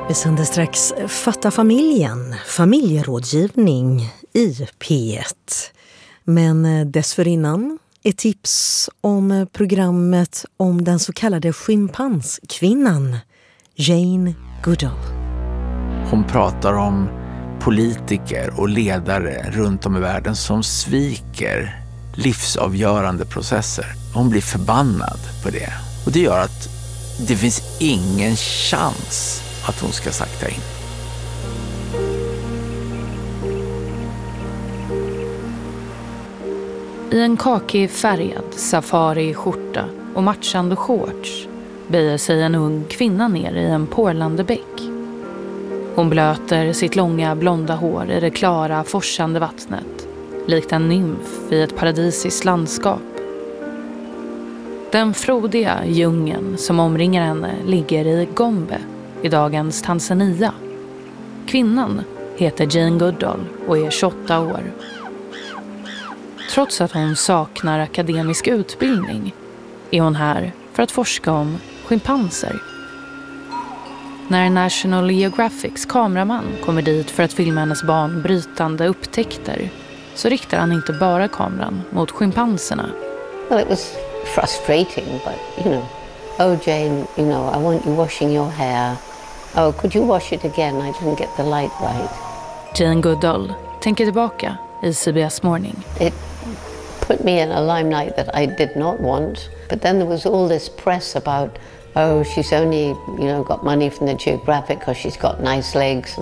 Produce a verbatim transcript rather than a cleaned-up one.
Vi sänder strax Fatta familjen, familjerådgivning i P ett. Men dessförinnan ett tips om programmet om den så kallade schimpanskvinnan, Jane Goodall. Hon pratar om politiker och ledare runt om i världen som sviker livsavgörande processer. Hon blir förbannad på det. Och det gör att det finns ingen chans att hon ska sakta in. I en kakig färgad safari-skjorta och matchande shorts böjer sig en ung kvinna ner i en porlande bäck. Hon blöter sitt långa blonda hår i det klara forsande vattnet, likt en nymf i ett paradisiskt landskap. Den frodiga djungeln som omringar henne ligger i Gombe, i dagens Tanzania. Kvinnan heter Jane Goodall och är tjugoåtta år. Trots att hon saknar akademisk utbildning är hon här för att forska om schimpanser. När National Geographics kameraman kommer dit för att filma hennes banbrytande upptäckter så riktar han inte bara kameran mot schimpanserna. Well, it was frustrating, but you know, oh Jane, you know, I want you washing your hair. Oh, could you wash it again? I didn't get the light right. Jane Goodall tänker tillbaka i C B S Morning. It put me in a limelight that I did not want. But then there was all this press about, oh, she's only, you know, got money from the Geographic because she's got nice legs.